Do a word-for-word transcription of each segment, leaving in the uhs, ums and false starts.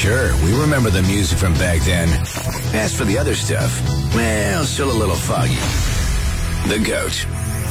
Sure, we remember the music from back then. As for the other stuff, well, still a little foggy. The GOAT.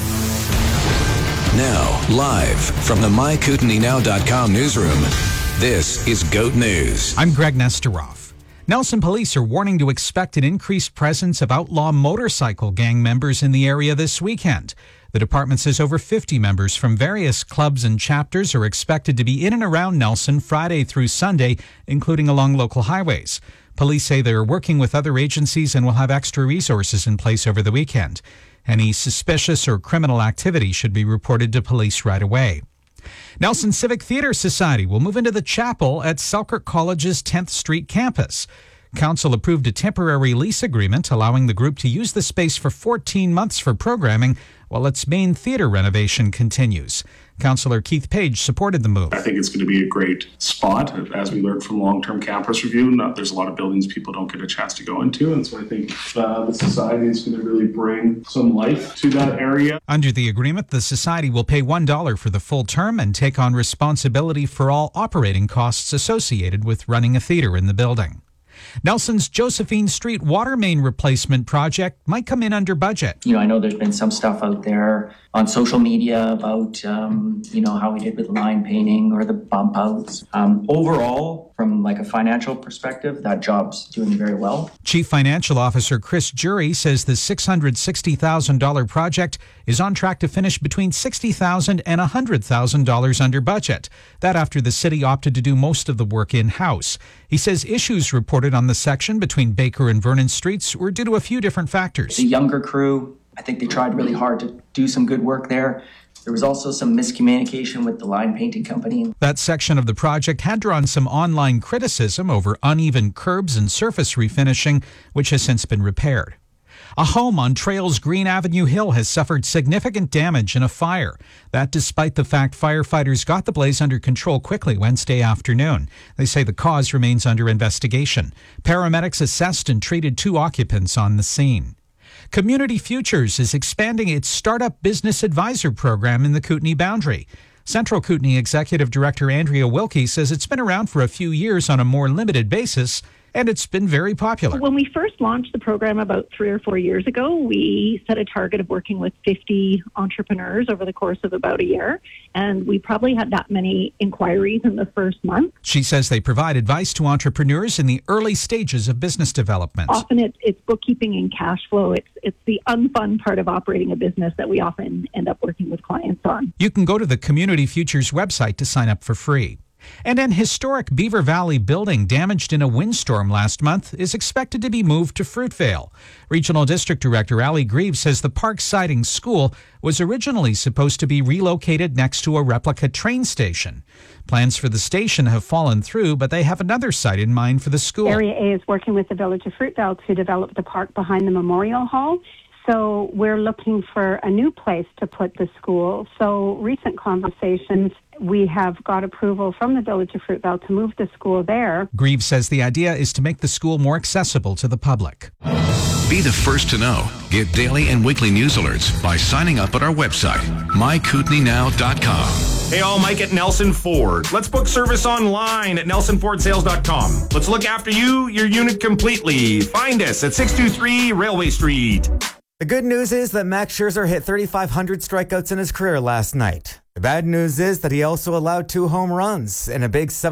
Now, live from the my kootenai now dot com newsroom, this is GOAT News. I'm Greg Nesteroff. Nelson police are warning to expect an increased presence of outlaw motorcycle gang members in the area this weekend. The department says over fifty members from various clubs and chapters are expected to be in and around Nelson Friday through Sunday, including along local highways. Police say they are working with other agencies and will have extra resources in place over the weekend. Any suspicious or criminal activity should be reported to police right away. Nelson Civic Theatre Society will move into the chapel at Selkirk College's tenth Street campus. Council approved a temporary lease agreement allowing the group to use the space for fourteen months for programming while its main theatre renovation continues. Councillor Keith Page supported the move. I think it's going to be a great spot. As we learned from long-term campus review, not, there's a lot of buildings people don't get a chance to go into, and so I think uh, the society is going to really bring some life to that area. Under the agreement, the society will pay one dollar for the full term and take on responsibility for all operating costs associated with running a theatre in the building. Nelson's Josephine Street water main replacement project might come in under budget. You know, I know there's been some stuff out there on social media about, um, you know, how we did with line painting or the bump outs. Um, overall, from like a financial perspective, that job's doing very well. Chief Financial Officer Chris Jury says the six hundred sixty thousand dollars project is on track to finish between sixty thousand dollars and one hundred thousand dollars under budget. That after the city opted to do most of the work in-house. He says issues reported on the section between Baker and Vernon Streets were due to a few different factors. It's a younger crew. I think they tried really hard to do some good work there. There was also some miscommunication with the line painting company. That section of the project had drawn some online criticism over uneven curbs and surface refinishing, which has since been repaired. A home on Trails Green Avenue Hill has suffered significant damage in a fire. That despite the fact firefighters got the blaze under control quickly Wednesday afternoon. They say the cause remains under investigation. Paramedics assessed and treated two occupants on the scene. Community Futures is expanding its Startup Business Advisor program in the Kootenay Boundary. Central Kootenay Executive Director Andrea Wilkie says it's been around for a few years on a more limited basis, and it's been very popular. When we first launched the program about three or four years ago, we set a target of working with fifty entrepreneurs over the course of about a year, and we probably had that many inquiries in the first month. She says they provide advice to entrepreneurs in the early stages of business development. Often it's, it's bookkeeping and cash flow. It's, it's the unfun part of operating a business that we often end up working with clients on. You can go to the Community Futures website to sign up for free. And an historic Beaver Valley building damaged in a windstorm last month is expected to be moved to Fruitvale. Regional District Director Ali Greaves says the Park Siding School was originally supposed to be relocated next to a replica train station. Plans for the station have fallen through, but they have another site in mind for the school. Area A is working with the Village of Fruitvale to develop the park behind the Memorial Hall. So we're looking for a new place to put the school. So recent conversations, we have got approval from the Village of Fruitvale to move the school there. Greaves says the idea is to make the school more accessible to the public. Be the first to know. Get daily and weekly news alerts by signing up at our website, my kootenai now dot com. Hey all, Mike at Nelson Ford. Let's book service online at nelson ford sales dot com. Let's look after you, your unit completely. Find us at six two three Railway Street. The good news is that Max Scherzer hit thirty-five hundred strikeouts in his career last night. The bad news is that he also allowed two home runs and a big seven